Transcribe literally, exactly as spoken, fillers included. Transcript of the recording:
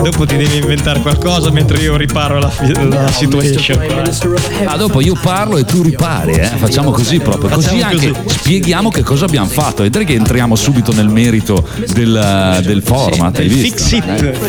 dopo ti devi inventare qualcosa mentre io riparo la, la situation. Ah, dopo io parlo e tu ripari, eh? Facciamo così proprio, così Facciamo anche così. spieghiamo che cosa abbiamo fatto. Vedrai che entriamo subito nel merito del, del format, hai visto? Fix it,